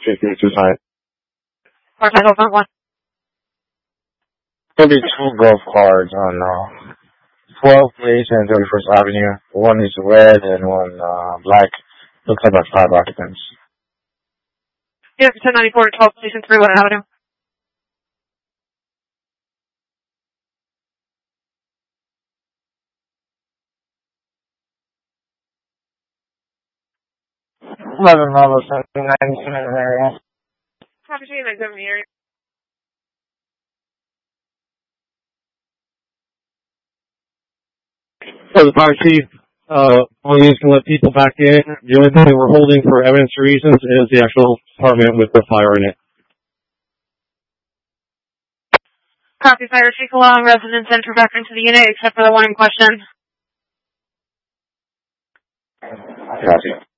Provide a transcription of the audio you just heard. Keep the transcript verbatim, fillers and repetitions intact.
fifty-two side. Car title front one. There'll be two golf cards on uh, twelfth Place and thirty-first Avenue. One is red and one uh, black. Looks like about five occupants. Yeah, ten ninety-four, twelfth Place and thirty-first Avenue. eleven level seven ninety-seven area. Copy two ninety-seven area. So the fire chief, uh, only is to let people back in. The only thing we're holding for evidence reasons is the actual apartment with the fire in it. Copy fire chief, allowing residents to enter back into the unit except for the one in question. Copy.